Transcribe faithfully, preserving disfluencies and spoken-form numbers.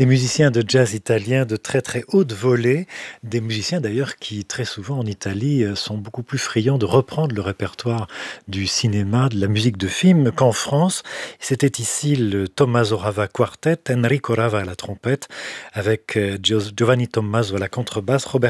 Des musiciens de jazz italiens de très, très haute volée, des musiciens d'ailleurs qui très souvent en Italie, heu, sont beaucoup plus friands de reprendre le répertoire du cinéma, de la musique de film qu'en France. C'était ici le Tommaso Rava Quartet, Enrico Rava à la trompette avec, heu, Gios Giovanni Tommaso à la contrebasse, Robert